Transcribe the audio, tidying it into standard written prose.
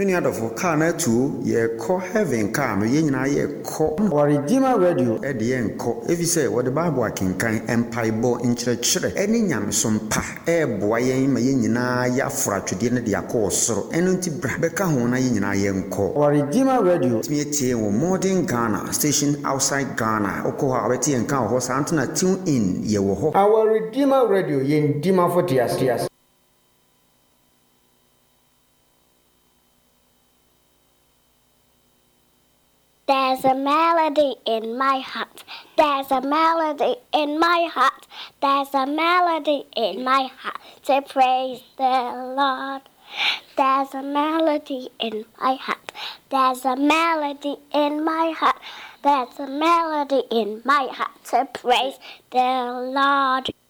Many other for car na too, ye call heaven car, no yen na ye call or Redeemer Radio at the end call. If you say what the Bible can kind empire bo in church, any yam some pa, boy, yen ya fra to dinner the accord, and unti Beka hona yen call. Or Redeemer Radio, me modern Ghana, station outside Ghana, Okoha, Betty and Cow horse Antona tune in, ye will our Redeemer Radio, yen Dima for Tias. There's a melody in my heart. There's a melody in my heart. There's a melody in my heart to praise the Lord. There's a melody in my heart. There's a melody in my heart. There's a melody in my heart to praise the Lord.